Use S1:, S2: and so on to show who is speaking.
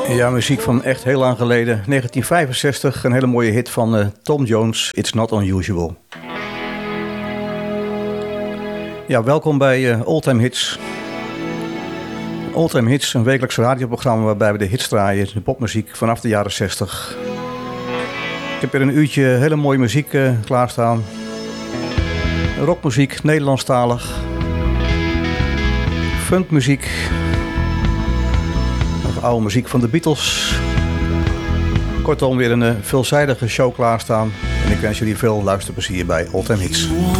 S1: Ja, muziek van echt heel lang geleden. 1965, een hele mooie hit van Tom Jones, It's Not Unusual. Ja, welkom bij Oldtime Hits. Oldtime Hits, een wekelijks radioprogramma waarbij we de hits draaien, de popmuziek vanaf de jaren 60. Ik heb weer een uurtje hele mooie muziek klaarstaan. Rockmuziek, Nederlandstalig. Funkmuziek. Nog oude muziek van de Beatles. Kortom, weer een veelzijdige show klaarstaan. En ik wens jullie veel luisterplezier bij Oldtime Hits.